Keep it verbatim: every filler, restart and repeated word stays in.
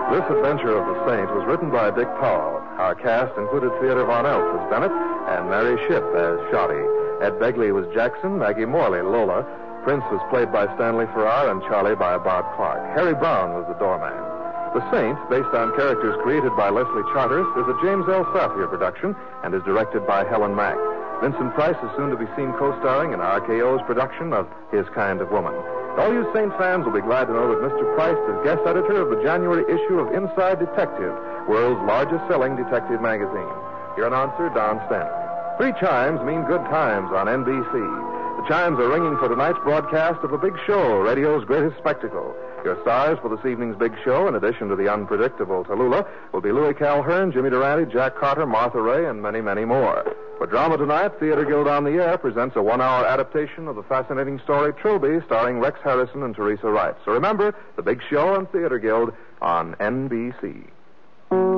This adventure of the Saint was written by Dick Powell. Our cast included Theodore Von Eltz as Bennett and Mary Shipp as Shoddy. Ed Begley was Jackson, Maggie Morley, Lola. Prince was played by Stanley Farrar and Charlie by Bob Clark. Harry Brown was the doorman. The Saint, based on characters created by Leslie Charteris, is a James L. Safier production and is directed by Helen Mack. Vincent Price is soon to be seen co-starring in R K O's production of His Kind of Woman. All you Saint fans will be glad to know that Mister Price is guest editor of the January issue of Inside Detective, world's largest-selling detective magazine. Your announcer, Don Stanley. Three chimes mean good times on N B C. The chimes are ringing for tonight's broadcast of The Big Show, radio's greatest spectacle. Your stars for this evening's Big Show, in addition to the unpredictable Tallulah, will be Louis Calhern, Jimmy Durante, Jack Carter, Martha Ray, and many, many more. For drama tonight, Theater Guild on the Air presents a one-hour adaptation of the fascinating story Trilby, starring Rex Harrison and Teresa Wright. So remember, The Big Show and Theater Guild on N B C.